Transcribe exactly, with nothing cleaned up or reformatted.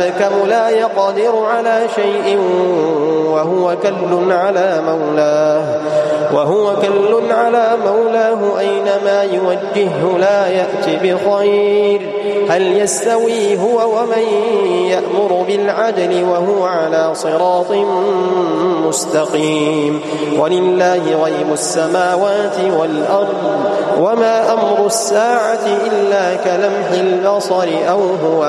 كم لا يقدر على شيء وهو كل على مولاه وهو كل على مولاه أينما يوجهه لا يأتي بخير هل يستوي هو ومن يأمر بالعدل وهو على صراط مستقيم ولله غيب السماوات والأرض وما أمر الساعة إلا كلمح البصر أو هو